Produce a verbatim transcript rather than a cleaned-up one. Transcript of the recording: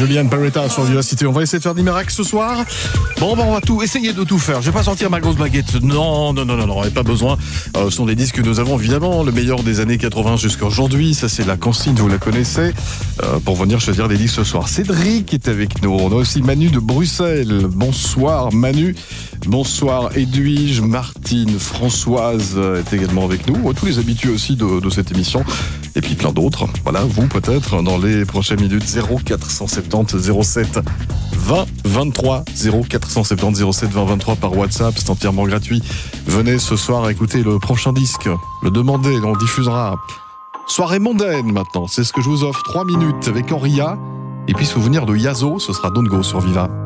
Julian Peretta sur Vivacité. On va essayer de faire des miracles ce soir. Bon, ben, on va tout essayer de tout faire. Je vais pas sortir ma grosse baguette. Non, non, non, non, non, pas besoin. Euh, ce sont des disques que nous avons évidemment, le meilleur des années quatre-vingts jusqu'à aujourd'hui. Ça, c'est la consigne, vous la connaissez. Euh, pour venir choisir des disques ce soir. Cédric est avec nous. On a aussi Manu de Bruxelles. Bonsoir Manu. Bonsoir Edwige, Martine, Françoise est également avec nous. Tous les habitués aussi de, de cette émission. Et puis plein d'autres. Voilà, vous peut-être dans les prochaines minutes. zéro quatre cent soixante-dix zéro sept vingt vingt-trois. zéro quatre cent soixante-dix zéro sept vingt vingt-trois par WhatsApp. C'est entièrement gratuit. Venez ce soir écouter le prochain disque. Le demander, on diffusera. Soirée mondaine maintenant. C'est ce que je vous offre. Trois minutes avec Henria. Et puis souvenir de Yazo, ce sera Don't Go sur Viva.